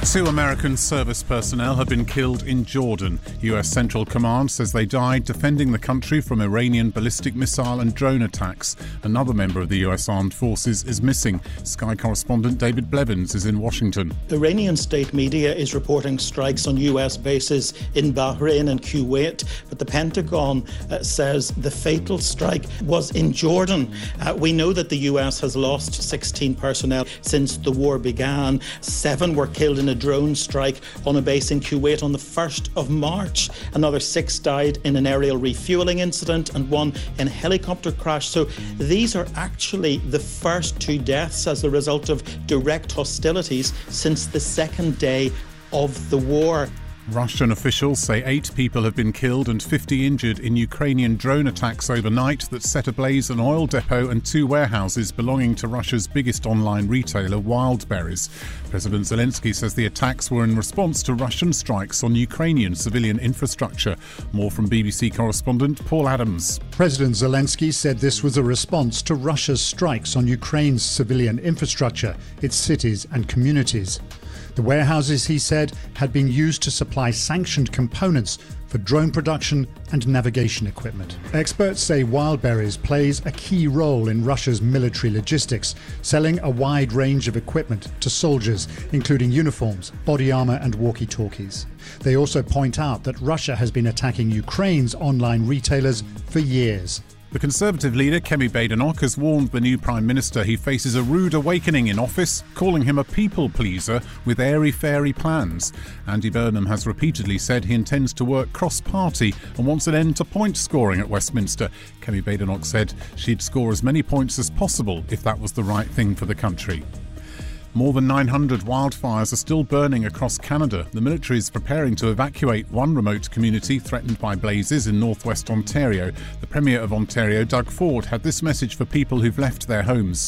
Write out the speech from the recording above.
Two American service personnel have been killed in Jordan. US Central Command says they died defending the country from Iranian ballistic missile and drone attacks. Another member of the US Armed Forces is missing. Sky correspondent David Blevins is in Washington. Iranian state media is reporting strikes on US bases in Bahrain and Kuwait, but the Pentagon says the fatal strike was in Jordan. We know that the US has lost 16 personnel since the war began. 7 were killed in a drone strike on a base in Kuwait on the 1st of March. Another 6 died in an aerial refueling incident and 1 in a helicopter crash. So these are actually the first 2 deaths as a result of direct hostilities since the second day of the war. Russian officials say 8 people have been killed and 50 injured in Ukrainian drone attacks overnight that set ablaze an oil depot and 2 warehouses belonging to Russia's biggest online retailer, Wildberries. President Zelensky says the attacks were in response to Russian strikes on Ukrainian civilian infrastructure. More from BBC correspondent Paul Adams. President Zelensky said this was a response to Russia's strikes on Ukraine's civilian infrastructure, its cities and communities. The warehouses, he said, had been used to supply sanctioned components for drone production and navigation equipment. Experts say Wildberries plays a key role in Russia's military logistics, selling a wide range of equipment to soldiers, including uniforms, body armour and walkie-talkies. They also point out that Russia has been attacking Ukraine's online retailers for years. The Conservative leader, Kemi Badenoch, has warned the new Prime Minister he faces a rude awakening in office, calling him a people-pleaser with airy-fairy plans. Andy Burnham has repeatedly said he intends to work cross-party and wants an end to point scoring at Westminster. Kemi Badenoch said she'd score as many points as possible if that was the right thing for the country. More than 900 wildfires are still burning across Canada. The military is preparing to evacuate one remote community threatened by blazes in northwest Ontario. The Premier of Ontario, Doug Ford, had this message for people who've left their homes.